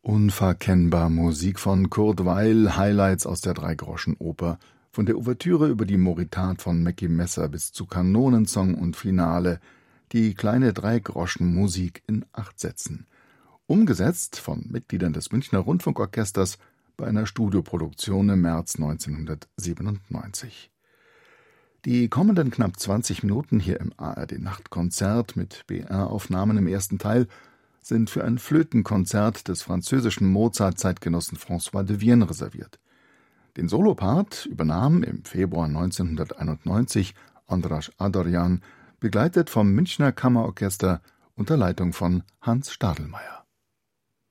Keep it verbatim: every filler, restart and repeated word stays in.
Unverkennbar Musik von Kurt Weill, Highlights aus der Dreigroschenoper, von der Ouvertüre über die Moritat von Mackie Messer bis zu Kanonensong und Finale, die kleine Dreigroschenmusik in acht Sätzen. Umgesetzt von Mitgliedern des Münchner Rundfunkorchesters bei einer Studioproduktion im März neunzehnhundertsiebenundneunzig. Die kommenden knapp zwanzig Minuten hier im A R D-Nachtkonzert mit B R-Aufnahmen im ersten Teil sind für ein Flötenkonzert des französischen Mozart-Zeitgenossen François de Vienne reserviert. Den Solopart übernahm im Februar neunzehnhunderteinundneunzig Andras Adorjan, begleitet vom Münchner Kammerorchester unter Leitung von Hans Stadelmeier.